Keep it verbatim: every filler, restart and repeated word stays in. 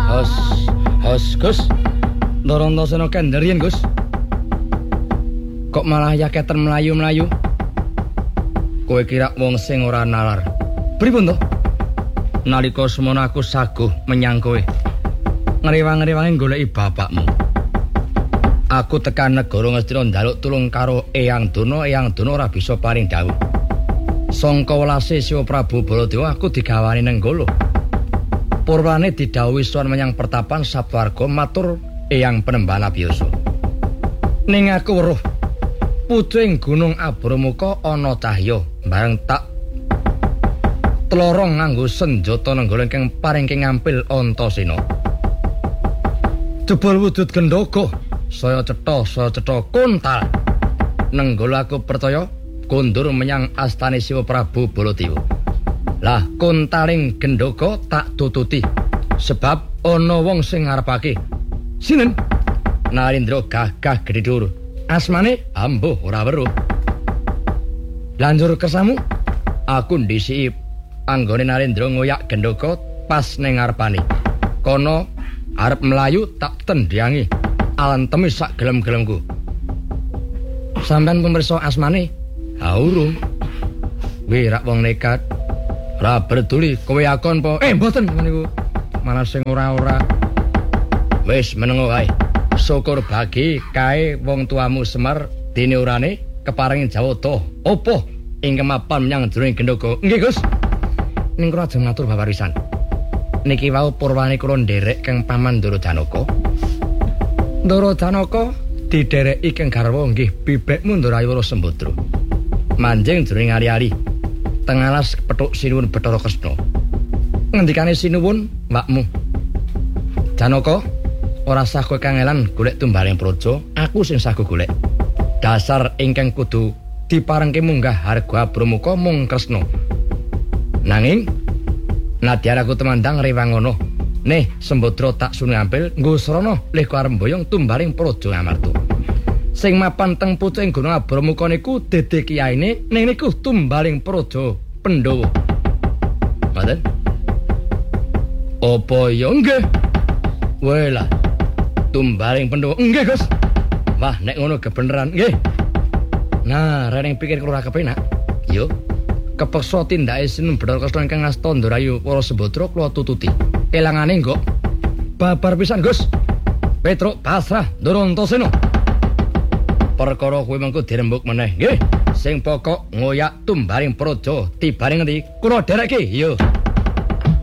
Hos, hos, Gus. Ndarantasena kender yen, Gus. Kok malah yaketen melayu-melayu? Kowe kira wong sing ora nalar. Pripun to? Nalika semono aku saguh menyang kowe. Ngriwang-ngriwange goleki bapakmu. Aku tekan negara Ngastina njaluk tulung karo Eyang Duna, Eyang Duna ora bisa paring dawuh. Sangka welase Siwa Prabu Baladewa aku digawani nenggala. Purwane didhawuhi sowan menyang pertapan Saptawarga matur Eyang Penembahan Abiyasa. Ning aku weruh pucuing Gunung Abramuka ana cahya bareng tak telorong nganggo senjata nenggala ingkang paring ngampil Antasena. Jebul wujud gendhoga saya cetha saya cetha kuntal. Nenggala aku percaya kondur menyang astane Siwa Prabu Baladewa. Lah kuntaling gendhoga tak tututi sebab ana wong sing ngarepake. Sinten? Narendra gagah gedhe dhuwur. Asmane ambuh ora weruh. Lanjur kesamu aku ndhisiki anggone Narendra ngoyak gendhoga pas ning ngarepane. Kono arep melayu tak tendhiangi alentemi sak gelem-gelemku. Sampeyan pemirsa asmane? Ha urung. Kuwi rak wong nekat. Ora peduli kowe akon po. Eh mboten niku. Malah sing ora-ora. Wis menengo wae. Syukur bagi kae wong tuamu Semar dene urane keparingi jawata. Apa ing kemapan menyang jroning gendhoga? Nggih, Gus. Ning kula ajeng matur babarisan. Niki wau purwane kula nderek kang Paman Ndara Janaka. Ndara Janaka didereki kang garwa nggih bibekmu Ndarayiwara Sembadra. Manjing jroning ari-ari tengalas petuk sinuwun Bathara Kresna. Ngendikane sinuwun mbakmu. Janaka ora sah kowe kangelan golek tumbaling praja, aku sing saguh golek. Dasar ingkang kudu diparengke munggah harga Abramuka mung Kresna. Nanging nadyan aku temandang riwangono. Nih Sembadra tak suni ampil nggo srana lih arep mboyong tumbaling praja Ngamarta. Sing mapan teng pucuking Gunung Abramuka niku dede kiyaine, ning niku tumbaling praja Pandhawa. Mboten? Apa ya nggih? Wela. Tumbaling Pandhawa. Nggih, Gus. Wah, nek ngono kebeneran nggih. Nah, rening pikir kula kepenak. Yo. Kepeksa tindake Sinun Bathara Kresna ingkang ngasta Ndarayiwara Sembadra kula tututi. Kelangane kok babar pisan, Gus. Petruk pasrah Ndarantasena. Perkara kuwi mengko dirembuk meneh. Nggih, sing pokok ngoyak tumbaling praja tibaning ngendi kula dherekke. Yo.